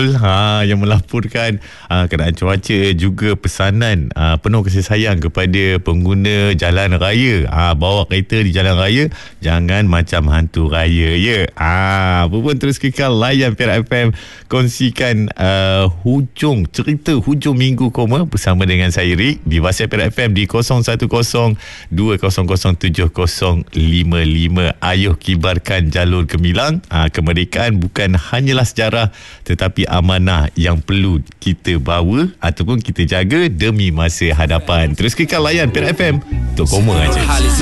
Syarul yang melaporkan keadaan cuaca, juga pesanan penuh kasih sayang kepada pengguna jalan raya. Bawa kereta di jalan raya, jangan macam hantu raya, ya. Apa pun terus kekal layan Perak FM, kongsikan cerita hujung minggu koma bersama dengan saya Rick di WhatsApp Perak FM di 0102007055. Ayuh kibarkan jalur gemilang. Kemerdekaan bukan hanyalah sejarah, tetapi amanah yang perlu kita bawa ataupun kita jaga demi masa hadapan. Terus kekal layan Perak FM untuk koma aja.